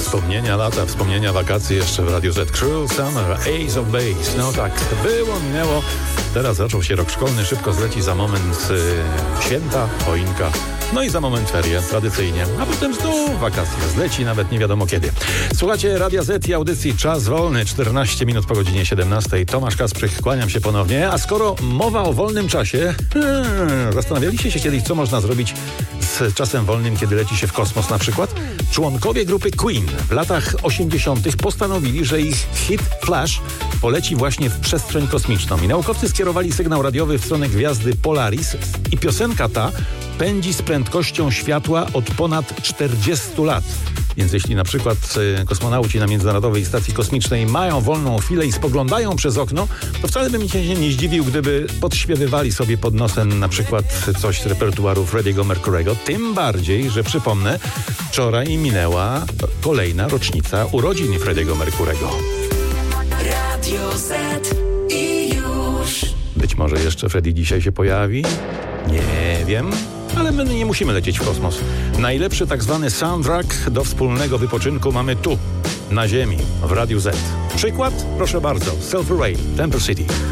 Wspomnienia lata, wspomnienia wakacji jeszcze w Radiu Z. Cruel Summer, Ace of Base. No tak, było, minęło. Teraz zaczął się rok szkolny, szybko zleci za moment święta, choinka. No i za moment ferie, tradycyjnie. A potem znów wakacje. Zleci nawet nie wiadomo kiedy. Słuchacie Radia Z i audycji Czas Wolny. 14 minut po godzinie 17. Tomasz Kasprzych, kłaniam się ponownie. A skoro mowa o wolnym czasie, zastanawialiście się kiedyś, co można zrobić z czasem wolnym, kiedy leci się w kosmos na przykład? Członkowie grupy Queen w latach 80. postanowili, że ich hit Flash poleci właśnie w przestrzeń kosmiczną. I naukowcy skierowali sygnał radiowy w stronę gwiazdy Polaris i piosenka ta pędzi z prędkością światła od ponad 40 lat. Więc jeśli na przykład kosmonauci na Międzynarodowej Stacji Kosmicznej mają wolną chwilę i spoglądają przez okno, to wcale bym się nie zdziwił, gdyby podśpiewywali sobie pod nosem na przykład coś z repertuaru Freddie'ego Mercury'ego. Tym bardziej, że przypomnę, wczoraj minęła kolejna rocznica urodzin Freddie'ego Mercury'ego. Radio Z i już. Być może jeszcze Freddie dzisiaj się pojawi? Nie wiem. Ale my nie musimy lecieć w kosmos. Najlepszy tak zwany soundtrack do wspólnego wypoczynku mamy tu, na Ziemi, w Radiu Z. Przykład? Proszę bardzo. Silver Rain, Temple City.